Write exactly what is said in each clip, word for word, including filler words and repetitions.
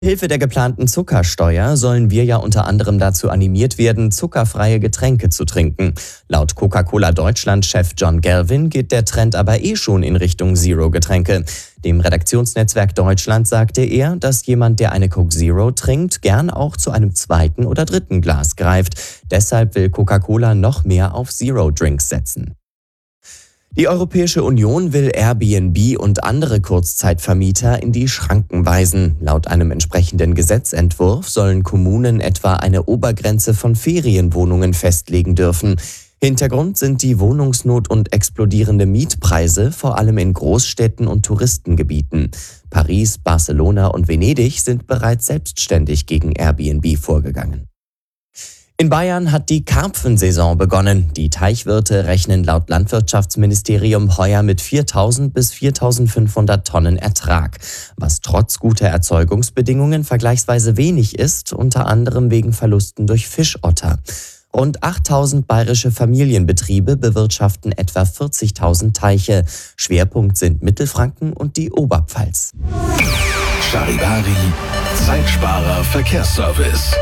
Hilfe der geplanten Zuckersteuer sollen wir ja unter anderem dazu animiert werden, zuckerfreie Getränke zu trinken. Laut Coca-Cola Deutschland-Chef John Galvin geht der Trend aber eh schon in Richtung Zero-Getränke. Dem Redaktionsnetzwerk Deutschland sagte er, dass jemand, der eine Coke Zero trinkt, gern auch zu einem zweiten oder dritten Glas greift. Deshalb will Coca-Cola noch mehr auf Zero-Drinks setzen. Die Europäische Union will Airbnb und andere Kurzzeitvermieter in die Schranken weisen. Laut einem entsprechenden Gesetzentwurf sollen Kommunen etwa eine Obergrenze von Ferienwohnungen festlegen dürfen. Hintergrund sind die Wohnungsnot und explodierende Mietpreise, vor allem in Großstädten und Touristengebieten. Paris, Barcelona und Venedig sind bereits selbstständig gegen Airbnb vorgegangen. In Bayern hat die Karpfensaison begonnen. Die Teichwirte rechnen laut Landwirtschaftsministerium heuer mit viertausend bis viertausendfünfhundert Tonnen Ertrag, was trotz guter Erzeugungsbedingungen vergleichsweise wenig ist, unter anderem wegen Verlusten durch Fischotter. Rund achttausend bayerische Familienbetriebe bewirtschaften etwa vierzigtausend Teiche. Schwerpunkt sind Mittelfranken und die Oberpfalz. Charivari, Zeitsparer Verkehrsservice.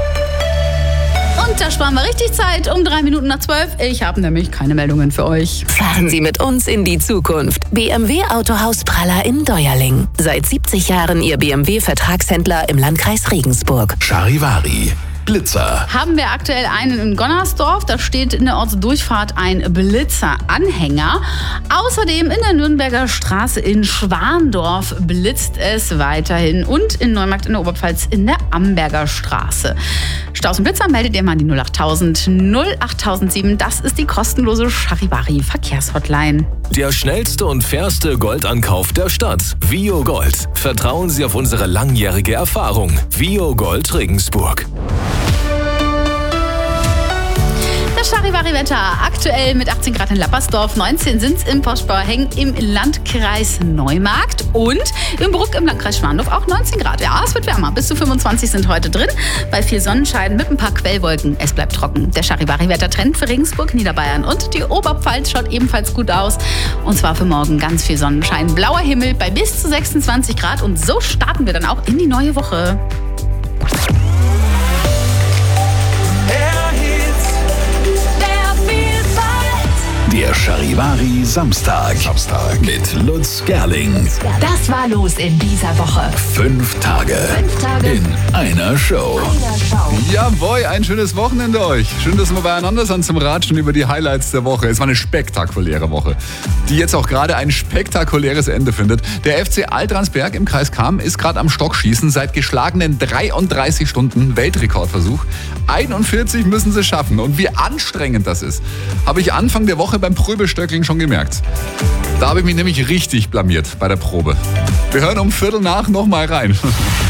Und da sparen wir richtig Zeit um drei Minuten nach zwölf. Ich habe nämlich keine Meldungen für euch. Fahren Sie mit uns in die Zukunft. B M W Autohaus Praller in Deuerling. Seit siebzig Jahren Ihr B M W-Vertragshändler im Landkreis Regensburg. Charivari, Blitzer. Haben wir aktuell einen in Gonnersdorf. Da steht in der Ortsdurchfahrt ein Blitzer-Anhänger. Außerdem in der Nürnberger Straße in Schwandorf blitzt es weiterhin. Und in Neumarkt in der Oberpfalz in der Amberger Straße. Staus und Blitzer meldet ihr mal die null achttausend null achttausendsieben. Das ist die kostenlose Charivari-Verkehrshotline. Der schnellste und fairste Goldankauf der Stadt. Vio Gold. Vertrauen Sie auf unsere langjährige Erfahrung. Vio Gold Regensburg. Das Charivari-Wetter aktuell mit achtzehn Grad in Lappersdorf, neunzehn sind es im Poschbauer-Heng im Landkreis Neumarkt und im Bruck im Landkreis Schwandorf auch neunzehn Grad. Ja, es wird wärmer. Bis zu fünfundzwanzig sind heute drin, bei viel Sonnenschein mit ein paar Quellwolken. Es bleibt trocken. Der Charivari-Wettertrend für Regensburg, Niederbayern und die Oberpfalz schaut ebenfalls gut aus. Und zwar für morgen ganz viel Sonnenschein, blauer Himmel bei bis zu sechsundzwanzig Grad. Und so starten wir dann auch in die neue Woche. Der Charivari Samstag. Samstag mit Lutz Gerling. Das war los in dieser Woche. Fünf Tage. Fünf Tage. In einer Show. Jawohl, ein schönes Wochenende euch. Schön, dass wir beieinander sind zum Ratschen über die Highlights der Woche. Es war eine spektakuläre Woche, die jetzt auch gerade ein spektakuläres Ende findet. Der F C Altransberg im Kreis Cham ist gerade am Stockschießen. Seit geschlagenen dreiunddreißig Stunden Weltrekordversuch. einundvierzig müssen sie schaffen. Und wie anstrengend das ist, habe ich Anfang der Woche beim Pröbestöckling schon gemerkt. Da habe ich mich nämlich richtig blamiert bei der Probe. Wir hören um Viertel nach nochmal rein.